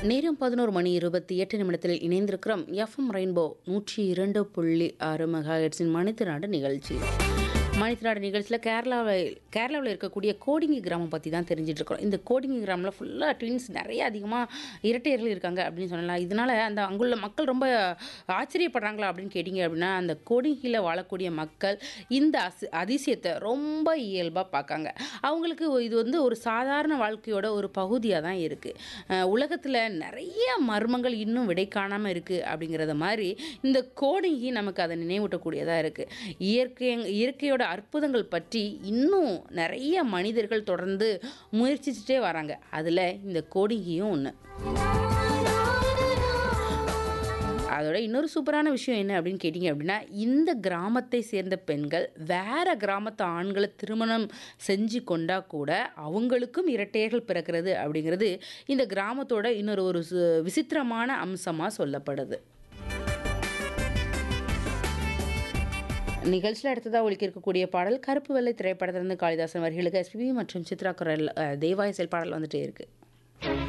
நேரம் 11:28 இணைந்திருக்கிறோம். FM rainbow 102.6 மெகாஹெர்ட்ஸின் மனிதநாடு நிகழ்ச்சி. மனிதநாடு நிகழ்ச்சியில் கேரளாவில் இருக்கக்கூடிய கோடிங்கி கிராமம் பற்றி தான் தெரிஞ்சிட்டு இருக்கோம். இந்த கோடிங்கி கிராமில் ஃபுல்லாக ட்வின்ஸ் நிறைய அதிகமாக இரட்டையர்கள் இருக்காங்க அப்படின்னு சொல்லலாம். இதனால் அந்த அங்குள்ள மக்கள் ரொம்ப ஆச்சரியப்படுறாங்களா அப்படின்னு கேட்டிங்க அப்படின்னா, அந்த கோடிங்கியில் வாழக்கூடிய மக்கள் இந்த அதிசயத்தை ரொம்ப இயல்பாக பார்க்காங்க. அவங்களுக்கு இது வந்து ஒரு சாதாரண வாழ்க்கையோட ஒரு பகுதியாக தான் இருக்குது. உலகத்தில் நிறைய மர்மங்கள் இன்னும் விடை காணாமல் இருக்குது அப்படிங்கிறத மாதிரி இந்த கோடிங்கி நமக்கு அதை நினைவூட்டக்கூடியதாக இருக்குது. இயற்கையோட அற்புதங்கள் பற்றி இன்னும் நிறைய மனிதர்கள் தொடர்ந்து முயற்சிச்சுட்டே வராங்க. அதில் இந்த கோடிங்கியும் ஒன்று. அதோட இன்னொரு சூப்பரான விஷயம் என்ன அப்படின்னு கேட்டிங்க அப்படின்னா, இந்த கிராமத்தை சேர்ந்த பெண்கள் வேற கிராமத்து ஆண்களை திருமணம் செஞ்சு கொண்டா கூட அவங்களுக்கும் இரட்டையர்கள் பிறக்கிறது அப்படிங்கிறது இந்த கிராமத்தோட இன்னொரு விசித்திரமான அம்சமாக சொல்லப்படுது. நிகழ்ச்சியில் அடுத்ததாக ஒலிக்க இருக்கக்கூடிய பாடல் கருப்பு வெள்ளை திரைப்படத்திலிருந்து காளிதாசன் வரிகளுக்கு எஸ்பிபி மற்றும் சித்ரா குரல் தேவாய செயல் பாடல் வந்துட்டே இருக்கு.